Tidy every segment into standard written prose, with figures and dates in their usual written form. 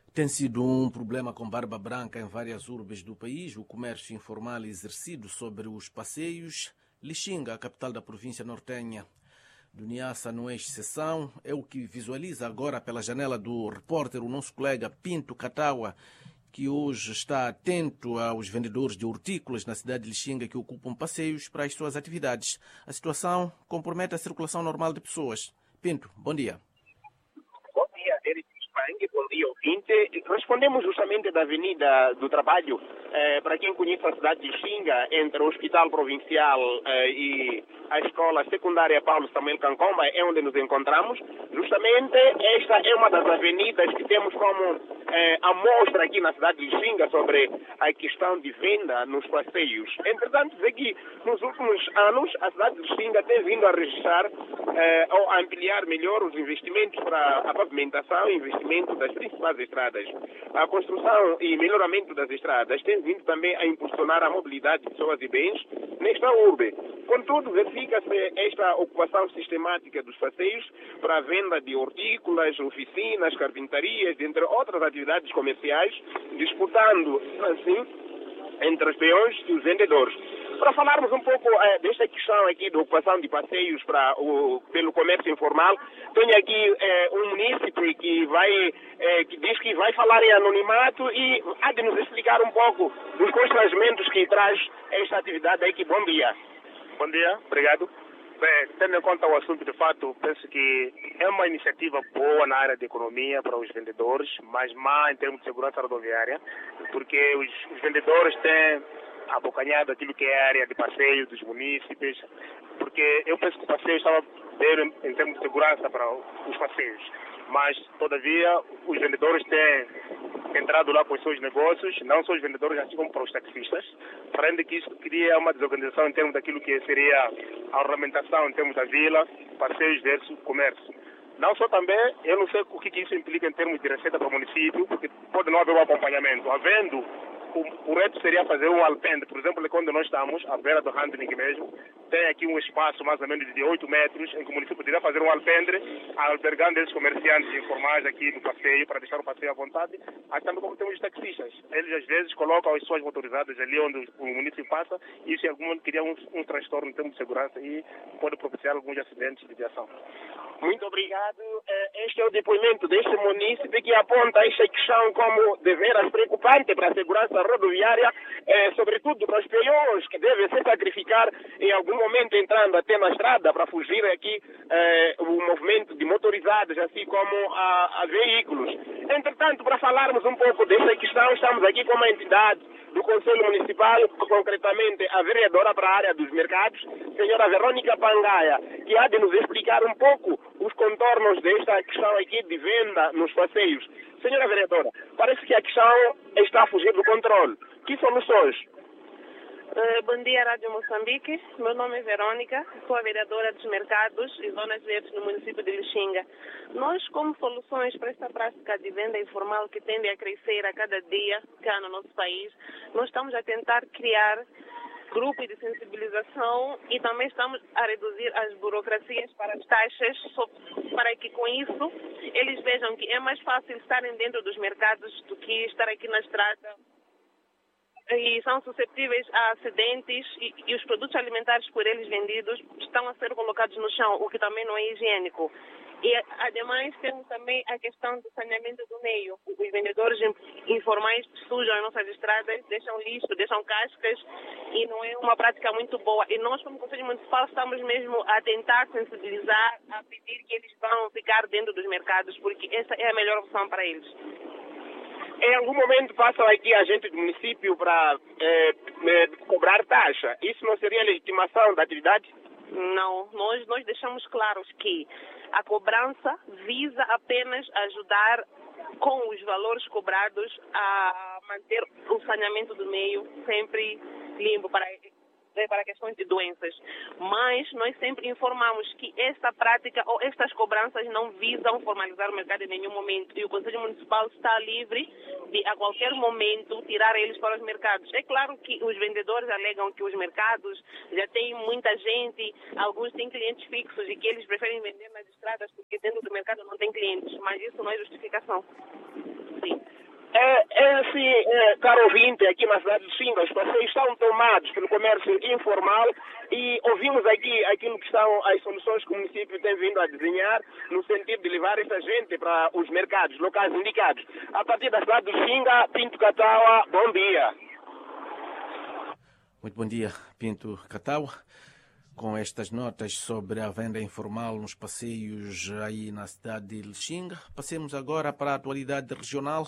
Tem sido um problema com barba branca em várias urbes do país, o comércio informal exercido sobre os passeios. Lixinga, a capital da província nortenha do Niassa, não é exceção. É o que visualiza agora pela janela do repórter o nosso colega Pinto Catawa, que hoje está atento aos vendedores de hortícolas na cidade de Lixinga que ocupam passeios para as suas atividades. A situação compromete a circulação normal de pessoas. Pinto, bom dia. Bom dia, Eric Spang, bom dia, ouvinte. Respondemos justamente da Avenida do Trabalho. Para quem conhece a cidade de Lixinga, entre o Hospital Provincial e a Escola Secundária Paulo Samuel Cancomba, é onde nos encontramos. Justamente esta é uma das avenidas que temos como amostra aqui na cidade de Lixinga sobre a questão de venda nos passeios. Entretanto, vê que nos últimos anos a cidade de Lixinga tem vindo a registrar ou a ampliar melhor os investimentos para a pavimentação e investimento das principais estradas. A construção e melhoramento das estradas tem vindo também a impulsionar a mobilidade de pessoas e bens nesta urbe. Contudo, verifica-se esta ocupação sistemática dos passeios para a venda de hortícolas, oficinas, carpintarias, entre outras atividades comerciais, disputando, assim, entre os peões e os vendedores. Para falarmos um pouco desta questão aqui da ocupação de passeios pelo comércio informal, tenho aqui um munícipe que diz que vai falar em anonimato e há de nos explicar um pouco dos constrangimentos que traz esta atividade aqui. Bom dia. Bom dia, obrigado. Bem, tendo em conta o assunto, de fato, penso que é uma iniciativa boa na área de economia para os vendedores, mas má em termos de segurança rodoviária, porque os vendedores têm abocanhado aquilo que é a área de passeio dos munícipes, porque eu penso que o passeio estava bem em termos de segurança para os passeios, mas, todavia, os vendedores têm entrado lá com os seus negócios, não só os vendedores, assim como para os taxistas, além de que isso cria uma desorganização em termos daquilo que seria a ornamentação em termos da vila, passeios versus comércio. Não só também, eu não sei o que isso implica em termos de receita para o município, porque pode não haver um acompanhamento. Havendo, o reto seria fazer um alpendre. Por exemplo, quando nós estamos, à beira do handling mesmo, tem aqui um espaço mais ou menos de 8 metros, em que o município poderia fazer um alpendre, albergando esses comerciantes informais aqui no passeio, para deixar o passeio à vontade, assim também como temos os taxistas. Eles, às vezes, colocam as suas motorizadas ali onde o município passa, e isso, em algum momento, cria um transtorno em termos de segurança e pode propiciar alguns acidentes de viação. Muito obrigado. Este é o depoimento deste munícipe que aponta esta questão como deveras preocupante para a segurança rodoviária, sobretudo para os peões que devem se sacrificar em algum momento entrando até na estrada para fugir aqui o movimento de motorizados, assim como a veículos. Entretanto, para falarmos um pouco desta questão, estamos aqui com uma entidade do Conselho Municipal, concretamente a vereadora para a área dos mercados, senhora Verônica Pangaia, que há de nos explicar um pouco os contornos desta questão aqui de venda nos passeios. Senhora vereadora, parece que a questão está a fugir do controle. Que soluções? Bom dia, Rádio Moçambique. Meu nome é Verônica, sou a vereadora dos mercados e zonas verdes no município de Lixinga. Nós, como soluções para esta prática de venda informal que tende a crescer a cada dia cá no nosso país, nós estamos a tentar criar grupos de sensibilização e também estamos a reduzir as burocracias para as taxas, para que com isso eles vejam que é mais fácil estarem dentro dos mercados do que estar aqui na estrada. E são suscetíveis a acidentes e os produtos alimentares por eles vendidos estão a ser colocados no chão, o que também não é higiênico. E, ademais, temos também a questão do saneamento do meio. Os vendedores informais sujam as nossas estradas, deixam lixo, deixam cascas, e não é uma prática muito boa. E nós, como Conselho Municipal, estamos mesmo a tentar sensibilizar, a pedir que eles vão ficar dentro dos mercados, porque essa é a melhor opção para eles. Em algum momento passam aqui agentes do município para cobrar taxa. Isso não seria legitimação da atividade? Não, nós deixamos claros que a cobrança visa apenas ajudar com os valores cobrados a manter o saneamento do meio sempre limpo para questões de doenças. Mas nós sempre informamos que esta prática ou estas cobranças não visam formalizar o mercado em nenhum momento e o Conselho Municipal está livre de, a qualquer momento, tirar eles para os mercados. É claro que os vendedores alegam que os mercados já têm muita gente, alguns têm clientes fixos e que eles preferem vender nas estradas porque dentro do mercado não tem clientes, mas isso não é justificação. sim. Caro ouvinte, aqui na cidade de Xinga, os passeios estão tomados pelo comércio informal e ouvimos aqui aquilo que são as soluções que o município tem vindo a desenhar no sentido de levar essa gente para os mercados locais indicados. A partir da cidade de Xinga, Pinto Cataua, bom dia. Muito bom dia, Pinto Cataua. Com estas notas sobre a venda informal nos passeios aí na cidade de Lixinga, passemos agora para a atualidade regional.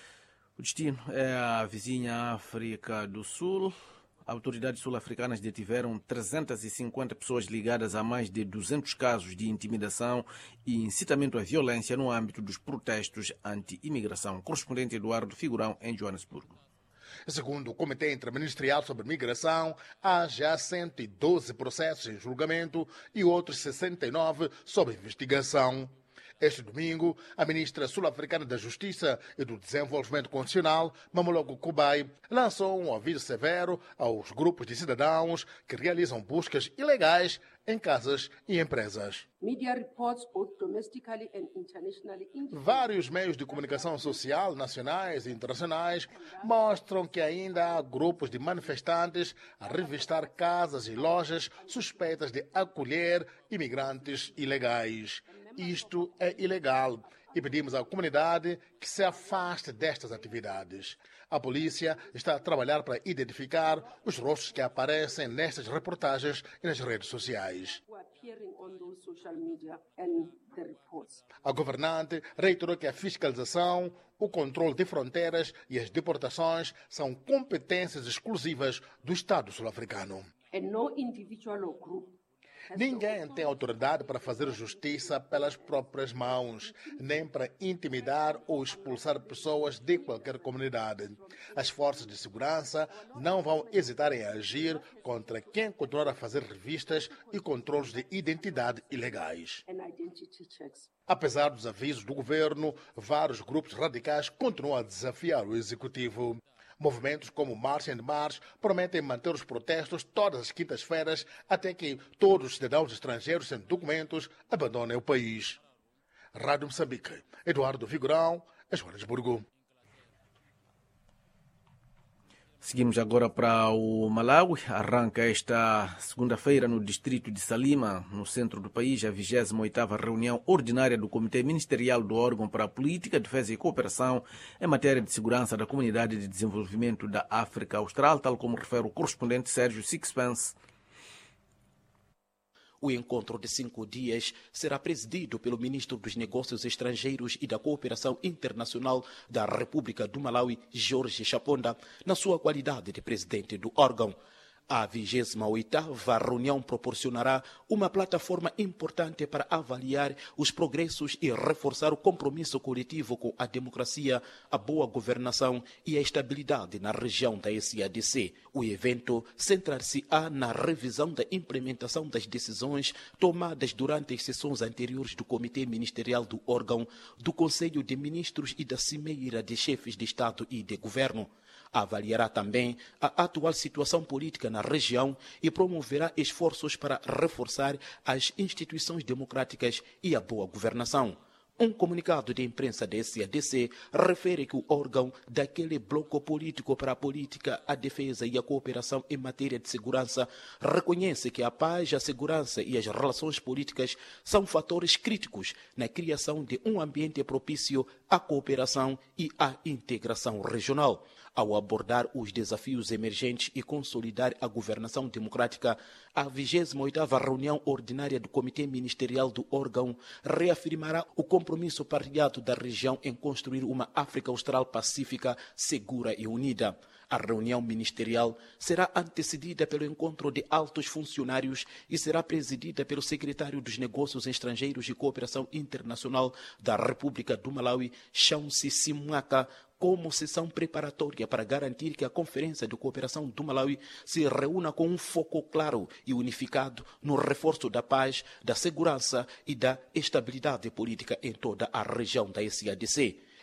O destino é a vizinha África do Sul. Autoridades sul-africanas detiveram 350 pessoas ligadas a mais de 200 casos de intimidação e incitamento à violência no âmbito dos protestos anti-imigração. Correspondente Eduardo Figurão, em Joanesburgo. Segundo o Comitê Interministerial sobre Migração, há já 112 processos em julgamento e outros 69 sob investigação. Este domingo, a ministra sul-africana da Justiça e do Desenvolvimento Constitucional, Mamoloko Kubai, lançou um aviso severo aos grupos de cidadãos que realizam buscas ilegais em casas e empresas. Media reports, both domestically and internationally, Vários meios de comunicação social, nacionais e internacionais, mostram que ainda há grupos de manifestantes a revistar casas e lojas suspeitas de acolher imigrantes ilegais. Isto é ilegal e pedimos à comunidade que se afaste destas atividades. A polícia está a trabalhar para identificar os rostos que aparecem nestas reportagens e nas redes sociais. who are appearing on those social media and the reports. A governante reiterou que a fiscalização, o controle de fronteiras e as deportações são competências exclusivas do Estado sul-africano. And no individual or group Ninguém tem autoridade para fazer justiça pelas próprias mãos, nem para intimidar ou expulsar pessoas de qualquer comunidade. As forças de segurança não vão hesitar em agir contra quem continuar a fazer revistas e controles de identidade ilegais. and identity checks. Apesar dos avisos do governo, vários grupos radicais continuam a desafiar o executivo. Movimentos como March and March prometem manter os protestos todas as quintas-feiras até que todos os cidadãos estrangeiros sem documentos abandonem o país. Rádio Moçambique, Eduardo Figurão, Joanesburgo. Seguimos agora para o Malawi. Arranca esta segunda-feira no distrito de Salima, no centro do país, a 28ª reunião ordinária do Comitê Ministerial do Órgão para a Política, Defesa e Cooperação em matéria de segurança da Comunidade de Desenvolvimento da África Austral, tal como refere o correspondente Sérgio Sixpence. O encontro de 5 dias será presidido pelo ministro dos Negócios Estrangeiros e da Cooperação Internacional da República do Malawi, Jorge Chaponda, na sua qualidade de presidente do órgão. A 28ª reunião proporcionará uma plataforma importante para avaliar os progressos e reforçar o compromisso coletivo com a democracia, a boa governação e a estabilidade na região da SADC. O evento centrar-se-á na revisão da implementação das decisões tomadas durante as sessões anteriores do Comitê Ministerial do órgão, do Conselho de Ministros e da Cimeira de Chefes de Estado e de Governo. Avaliará também a atual situação política na região e promoverá esforços para reforçar as instituições democráticas e a boa governação. Um comunicado de imprensa da SADC refere que o órgão daquele bloco político para a política, a defesa e a cooperação em matéria de segurança reconhece que a paz, a segurança e as relações políticas são fatores críticos na criação de um ambiente propício à cooperação e à integração regional. Ao abordar os desafios emergentes e consolidar a governação democrática, a 28ª reunião ordinária do Comitê Ministerial do órgão reafirmará o compromisso partilhado da região em construir uma África Austral pacífica, segura e unida. A reunião ministerial será antecedida pelo encontro de altos funcionários e será presidida pelo secretário dos Negócios Estrangeiros e Cooperação Internacional da República do Malawi, Chauncey Simwaka, como sessão preparatória para garantir que a Conferência de Cooperação do Malawi se reúna com um foco claro e unificado no reforço da paz, da segurança e da estabilidade política em toda a região da SADC.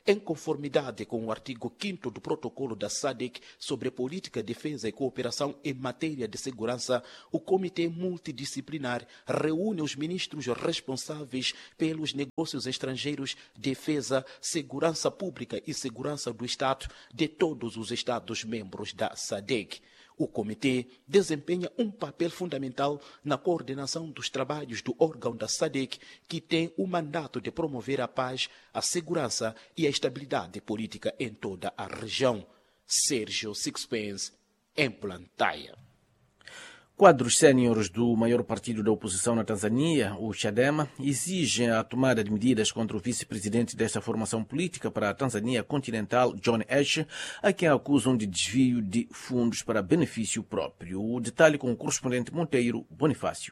em conformidade com o artigo 5º do protocolo da SADC sobre política, defesa e cooperação em matéria de segurança, o Comitê Multidisciplinar reúne os ministros responsáveis pelos negócios estrangeiros, defesa, segurança pública e segurança do Estado de todos os Estados-membros da SADC. O comitê desempenha um papel fundamental na coordenação dos trabalhos do órgão da SADC, que tem o mandato de promover a paz, a segurança e a estabilidade política em toda a região. Sérgio Sixpence, em Blantyre. Quadros séniores do maior partido da oposição na Tanzânia, o Chadema, exigem a tomada de medidas contra o vice-presidente desta formação política para a Tanzânia continental, John Heche, a quem acusam de desvio de fundos para benefício próprio. O detalhe com o correspondente Monteiro Bonifácio.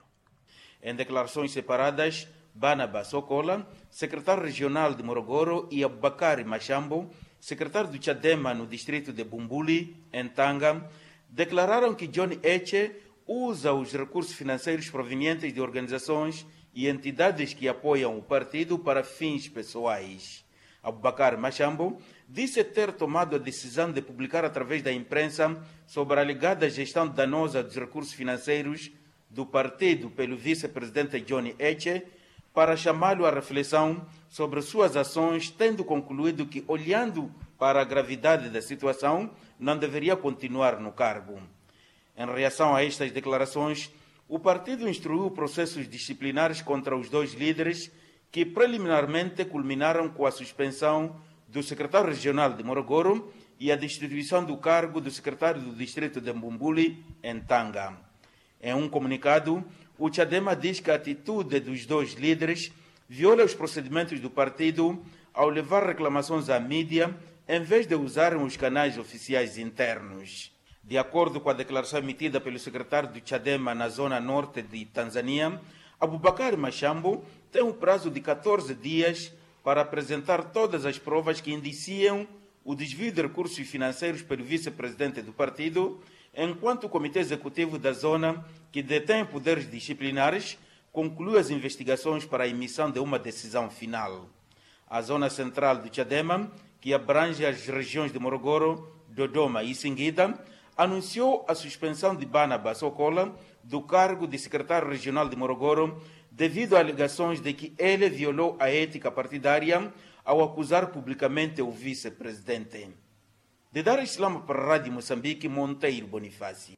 Em declarações separadas, Barnaba Sokola, secretário regional de Morogoro, e Abubakari Machambo, secretário do Chadema no distrito de Bumbuli, em Tanga, declararam que John Heche usa os recursos financeiros provenientes de organizações e entidades que apoiam o partido para fins pessoais. Abubakar Machambo disse ter tomado a decisão de publicar através da imprensa sobre a alegada gestão danosa dos recursos financeiros do partido pelo vice-presidente John Heche para chamá-lo à reflexão sobre suas ações, tendo concluído que, olhando para a gravidade da situação, não deveria continuar no cargo. Em reação a estas declarações, o partido instruiu processos disciplinares contra os dois líderes, que preliminarmente culminaram com a suspensão do secretário regional de Morogoro e a destituição do cargo do secretário do distrito de Bumbuli, em Tanga. Em um comunicado, o Chadema diz que a atitude dos dois líderes viola os procedimentos do partido ao levar reclamações à mídia, em vez de usarem os canais oficiais internos. De acordo com a declaração emitida pelo secretário do Chadema na zona norte de Tanzânia, Abubakar Machambo tem um prazo de 14 dias para apresentar todas as provas que indiciam o desvio de recursos financeiros pelo vice-presidente do partido, enquanto o Comitê Executivo da zona, que detém poderes disciplinares, conclui as investigações para a emissão de uma decisão final. A zona central do Chadema, que abrange as regiões de Morogoro, Dodoma e Singida, anunciou a suspensão de Barnaba Sokola do cargo de secretário regional de Morogoro devido a alegações de que ele violou a ética partidária ao acusar publicamente o vice-presidente. De Dar es Salaam para a Rádio Moçambique, Monteiro Bonifácio.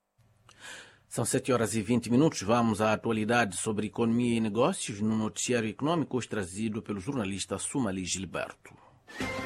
São 7h20. Vamos à atualidade sobre economia e negócios no noticiário econômico, hoje trazido pelo jornalista Sumali Gilberto.